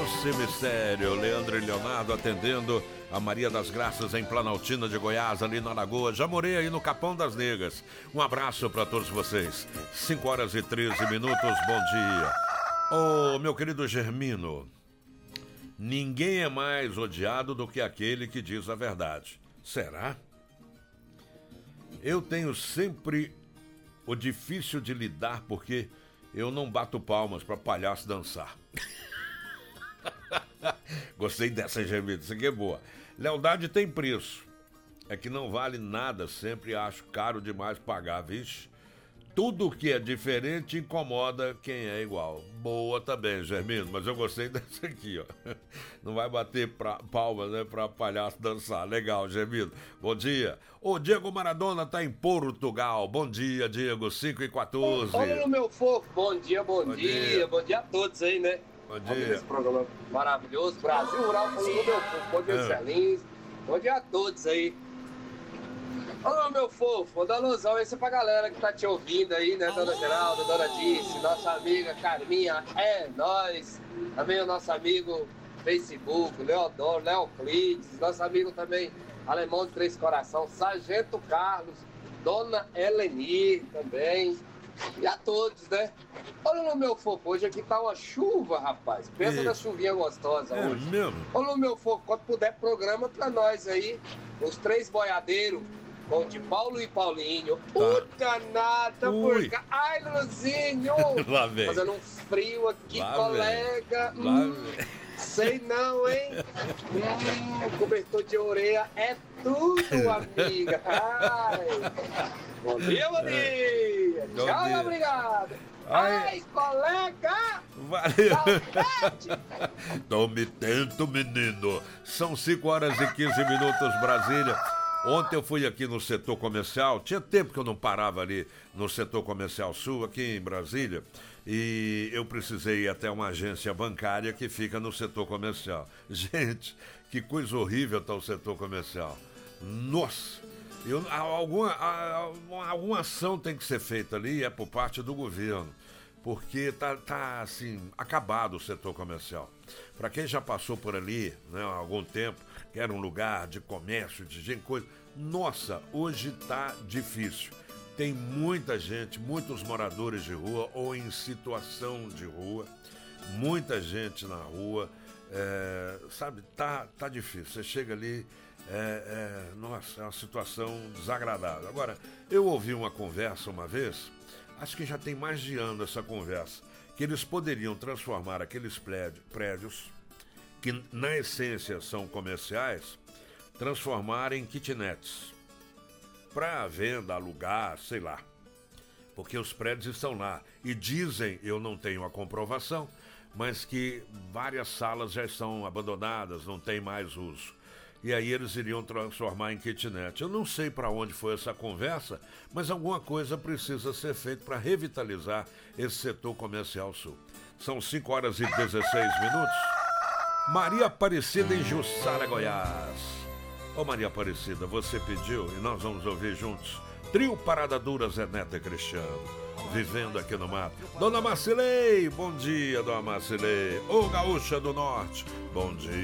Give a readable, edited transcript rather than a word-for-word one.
Doce Mistério, Leandro e Leonardo atendendo a Maria das Graças em Planaltina de Goiás, ali na Lagoa. Já morei aí no Capão das Negras. Um abraço para todos vocês. 5h13, bom dia. Ô, meu querido Germino, ninguém é mais odiado do que aquele que diz a verdade. Será? Eu tenho sempre o difícil de lidar porque eu não bato palmas para palhaço dançar. Gostei dessa, Germino, isso aqui é boa. Lealdade tem preço. É que não vale nada, sempre acho caro demais pagar, vixe. Tudo que é diferente incomoda quem é igual. Boa também, Germino, mas eu gostei dessa aqui, ó. Não vai bater palmas, né, pra palhaço dançar. Legal, Germino. Bom dia. O Diego Maradona tá em Portugal. Bom dia, Diego, 5h14. Olha, meu fofo, bom dia. Bom dia a todos aí, né? Bom dia. Esse programa maravilhoso. Brasil Rural falando do meu fofo. Bom dia, Celins. Bom dia a todos aí. Ô, meu fofo, dá alusão esse pra galera que tá te ouvindo aí, né? Dona Geralda, Dona Dice, nossa amiga Carminha, é nóis. Também o nosso amigo Facebook, Leodoro, Leoclides, nosso amigo também, Alemão de Três Coração, Sargento Carlos, Dona Eleni também. E a todos, né? Olha, meu fofo, hoje aqui tá uma chuva, rapaz. Pensa na chuvinha gostosa hoje. Mesmo? Olha, meu fofo, quando puder, programa pra nós aí, os três boiadeiros. Bom, de Paulo e Paulinho. Puta nada, porca. Ai, Luzinho. Lá vem. Fazendo um frio aqui, Lá colega. Sei não, hein? Cobertor de orelha é tudo, amiga. Ai. Bom dia, bom dia. Tchau, obrigado. Ai, colega. Valeu. Tome tento, menino. São 5h15, Brasília. Ontem eu fui aqui no setor comercial, tinha tempo que eu não parava ali no setor comercial sul, aqui em Brasília, e eu precisei ir até uma agência bancária que fica no setor comercial. Gente, que coisa horrível está o setor comercial. Nossa, alguma ação tem que ser feita ali, é por parte do governo, porque tá assim, acabado o setor comercial. Para quem já passou por ali, né, há algum tempo, que era um lugar de comércio, de gente, coisa. Nossa, hoje tá difícil. Tem muita gente, muitos moradores de rua ou em situação de rua, muita gente na rua, sabe, tá difícil. Você chega ali, nossa, é uma situação desagradável. Agora, eu ouvi uma conversa uma vez, acho que já tem mais de ano essa conversa, que eles poderiam transformar aqueles prédios que na essência são comerciais, transformar em kitnets para venda, alugar, sei lá, porque os prédios estão lá e dizem, eu não tenho a comprovação, mas que várias salas já estão abandonadas, não tem mais uso. E aí eles iriam transformar em kitnet. Eu não sei para onde foi essa conversa, mas alguma coisa precisa ser feita para revitalizar esse setor comercial sul. São 5h16. Maria Aparecida em Jussara, Goiás. Ô Maria Aparecida, você pediu e nós vamos ouvir juntos. Trio Parada Dura, Zé Neto e Cristiano. Vivendo aqui no mato. Dona Marcilei, bom dia, Dona Marcilei. Ô Gaúcha do Norte, bom dia.